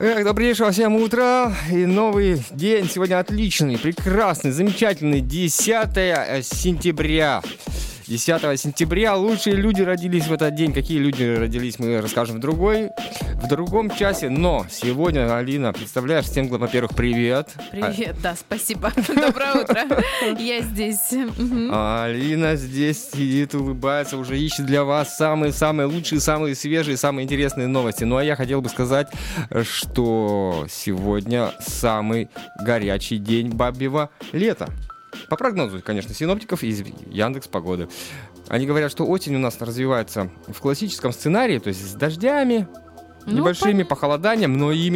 Добрейшего всем утра и новый день. Сегодня отличный, прекрасный, замечательный 10 сентября. 10 сентября лучшие люди родились в этот день. Какие люди родились, мы расскажем в другом часе. Но сегодня, Алина, представляешь, всем, во-первых, привет. Привет, да, спасибо. Доброе утро. Я здесь. Алина здесь сидит, улыбается, уже ищет для вас самые лучшие, самые свежие, самые интересные новости. Ну, а я хотел бы сказать, что сегодня самый горячий день бабьего лета. По прогнозу, конечно, синоптиков из Яндекс.Погоды. Они говорят, что осень у нас развивается в классическом сценарии, то есть с дождями, небольшими похолоданием, но именно